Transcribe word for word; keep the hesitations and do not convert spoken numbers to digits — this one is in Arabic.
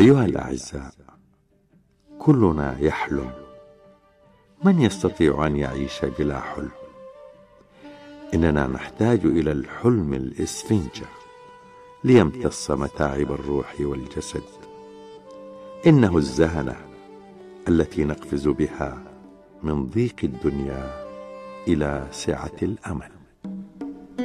أيها الأعزاء، كلنا يحلم، من يستطيع أن يعيش بلا حلم؟ إننا نحتاج إلى الحلم الإسفنجة ليمتص متاعب الروح والجسد. إنه الزهنة التي نقفز بها من ضيق الدنيا إلى سعة الأمل.